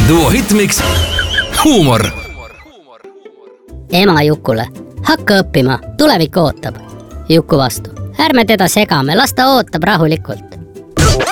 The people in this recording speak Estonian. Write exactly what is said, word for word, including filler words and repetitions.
Duo Hitmix huumor. Ema Jukule: hakka õppima, tulevik ootab. Juku vastu: ärme teda segame, las ta ootab rahulikult.